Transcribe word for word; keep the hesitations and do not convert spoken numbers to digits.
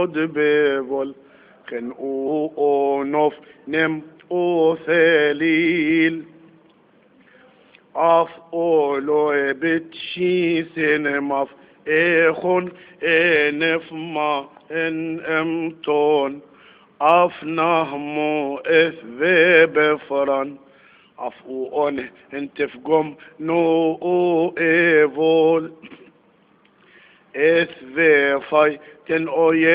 بيبل خن او او نوف نم او ثليل اف اولو بتشي سينماف اخون انف ما ان امتون اف نهمو اث ذي بفران اف او اون انتف قم نو او ايفول اث ذي فاي تن او